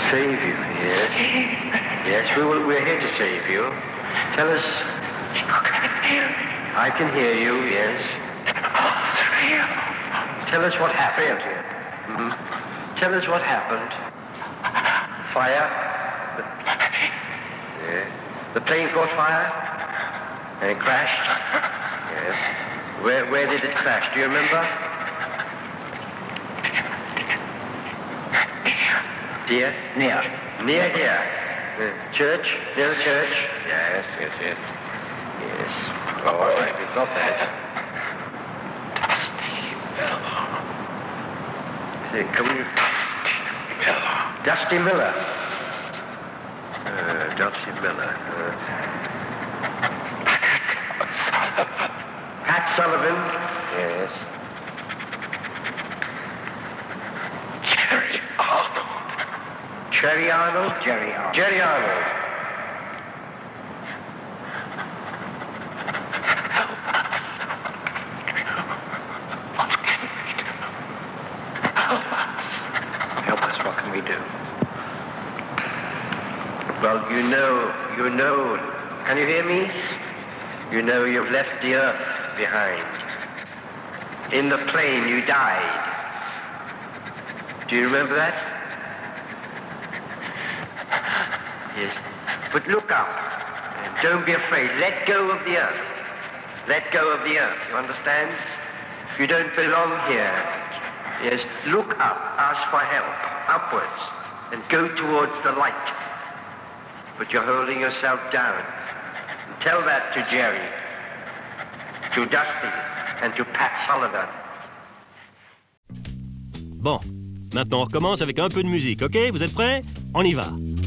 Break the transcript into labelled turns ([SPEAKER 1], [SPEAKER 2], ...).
[SPEAKER 1] Save you, yes. Yes, we're here to save you. Tell us. I can hear you, yes. Tell us what happened. Mm-hmm. Tell us what happened. Fire? Yeah. The plane caught fire? And it crashed? Yes. Where did it crash? Do you remember? Dear? Near here. Church? Near the church? Yes. Oh, all right, we've got that. Dusty Miller. Dusty Miller. Pat Sullivan. Yes. Jerry Arnold? Jerry Arnold. Help us. What can we do? Well, you know, can you hear me? You know you've left the earth behind. In the plane you died. Do you remember that? Yes. But look up. Don't be afraid. Let go of the earth. Let go of the earth. You understand? You don't belong here. Yes. Look up. Ask for help. Upwards. And go towards the light. But you're holding yourself down. And tell that to Jerry. To Dusty. And to Pat Sullivan.
[SPEAKER 2] Bon. Maintenant, on recommence avec un peu de musique, OK? Vous êtes prêts? On y va.